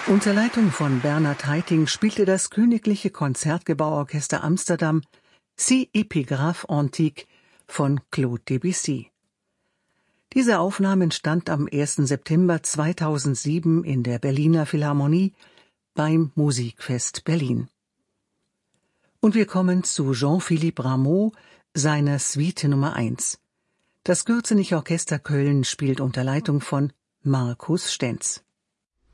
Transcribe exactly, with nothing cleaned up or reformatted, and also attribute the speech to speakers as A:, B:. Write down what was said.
A: Unter Leitung von Bernhard Haitink spielte das Königliche Konzertgebauorchester Amsterdam Si Epigraphe Antique von Claude Debussy. Diese Aufnahme entstand am ersten September zweitausendsieben in der Berliner Philharmonie beim Musikfest Berlin. Und wir kommen zu Jean-Philippe Rameau, seiner Suite Nummer eins. Das Gürzenich Orchester Köln spielt unter Leitung von Markus Stenz.